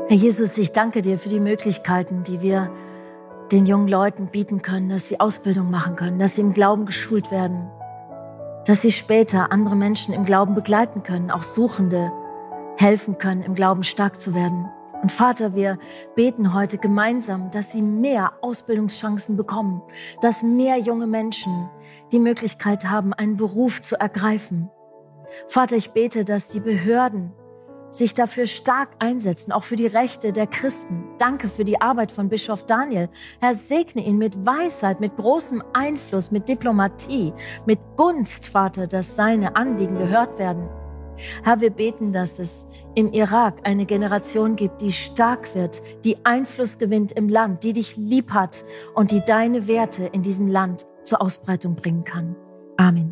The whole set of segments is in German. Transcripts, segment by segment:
Herr Jesus, ich danke dir für die Möglichkeiten, die wir den jungen Leuten bieten können, dass sie Ausbildung machen können, dass sie im Glauben geschult werden, dass sie später andere Menschen im Glauben begleiten können, auch Suchende helfen können, im Glauben stark zu werden. Und Vater, wir beten heute gemeinsam, dass sie mehr Ausbildungschancen bekommen, dass mehr junge Menschen die Möglichkeit haben, einen Beruf zu ergreifen. Vater, ich bete, dass die Behörden sich dafür stark einsetzen, auch für die Rechte der Christen. Danke für die Arbeit von Bischof Daniel. Herr, segne ihn mit Weisheit, mit großem Einfluss, mit Diplomatie, mit Gunst, Vater, dass seine Anliegen gehört werden. Herr, wir beten, dass es im Irak eine Generation gibt, die stark wird, die Einfluss gewinnt im Land, die dich lieb hat und die deine Werte in diesem Land zur Ausbreitung bringen kann. Amen.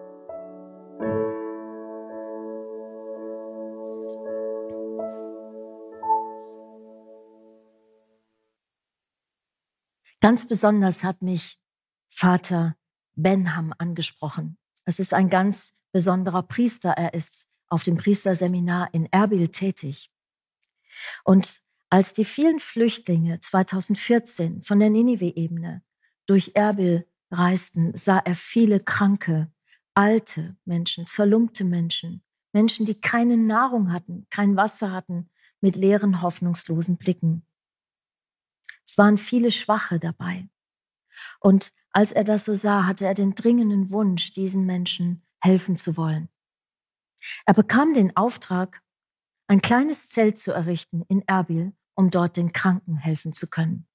Ganz besonders hat mich Vater Benham angesprochen. Es ist ein ganz besonderer Priester. Er ist auf dem Priesterseminar in Erbil tätig. Und als die vielen Flüchtlinge 2014 von der Ninive-Ebene durch Erbil reisten, sah er viele kranke, alte Menschen, zerlumpte Menschen, Menschen, die keine Nahrung hatten, kein Wasser hatten, mit leeren, hoffnungslosen Blicken. Es waren viele Schwache dabei. Und als er das so sah, hatte er den dringenden Wunsch, diesen Menschen helfen zu wollen. Er bekam den Auftrag, ein kleines Zelt zu errichten in Erbil, um dort den Kranken helfen zu können.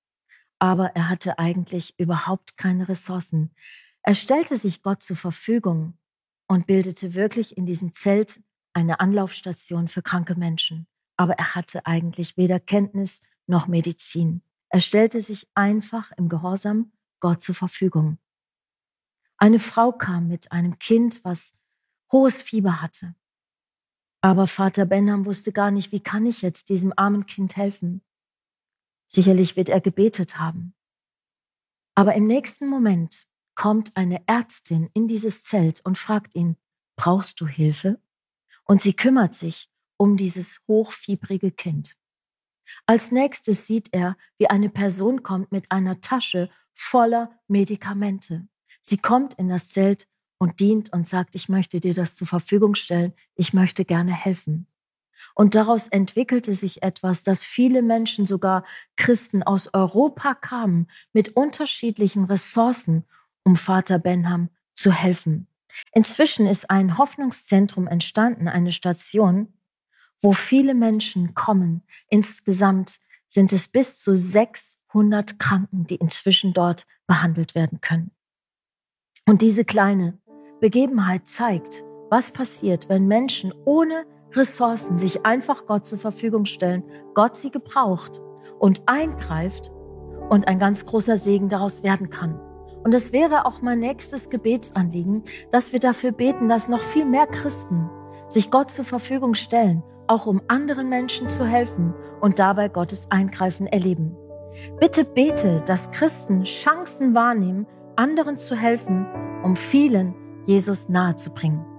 Aber er hatte eigentlich überhaupt keine Ressourcen. Er stellte sich Gott zur Verfügung und bildete wirklich in diesem Zelt eine Anlaufstation für kranke Menschen. Aber er hatte eigentlich weder Kenntnis noch Medizin. Er stellte sich einfach im Gehorsam Gott zur Verfügung. Eine Frau kam mit einem Kind, was hohes Fieber hatte. Aber Vater Benham wusste gar nicht, wie kann ich jetzt diesem armen Kind helfen? Sicherlich wird er gebetet haben. Aber im nächsten Moment kommt eine Ärztin in dieses Zelt und fragt ihn, brauchst du Hilfe? Und sie kümmert sich um dieses hochfiebrige Kind. Als nächstes sieht er, wie eine Person kommt mit einer Tasche voller Medikamente. Sie kommt in das Zelt und dient und sagt, ich möchte dir das zur Verfügung stellen, ich möchte gerne helfen. Und daraus entwickelte sich etwas, dass viele Menschen, sogar Christen aus Europa kamen, mit unterschiedlichen Ressourcen, um Vater Benham zu helfen. Inzwischen ist ein Hoffnungszentrum entstanden, eine Station, wo viele Menschen kommen. Insgesamt sind es bis zu 600 Kranken, die inzwischen dort behandelt werden können. Und diese kleine Begebenheit zeigt, was passiert, wenn Menschen ohne Ressourcen sich einfach Gott zur Verfügung stellen, Gott sie gebraucht und eingreift und ein ganz großer Segen daraus werden kann. Und es wäre auch mein nächstes Gebetsanliegen, dass wir dafür beten, dass noch viel mehr Christen sich Gott zur Verfügung stellen, auch um anderen Menschen zu helfen und dabei Gottes Eingreifen erleben. Bitte bete, dass Christen Chancen wahrnehmen, anderen zu helfen, um vielen Jesus nahezubringen.